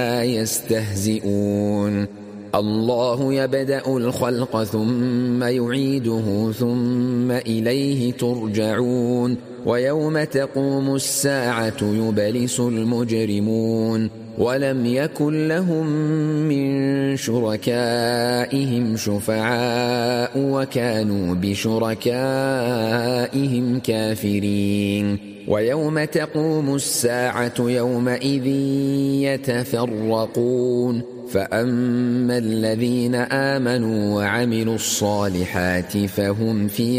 يستهزئون الله يبدأ الخلق ثم يعيده ثم إليه ترجعون ويوم تقوم الساعة يبلس المجرمون ولم يكن لهم من شركائهم شفعاء وكانوا بشركائهم كافرين ويوم تقوم الساعة يومئذ يتفرقون فأما الذين آمنوا وعملوا الصالحات فهم في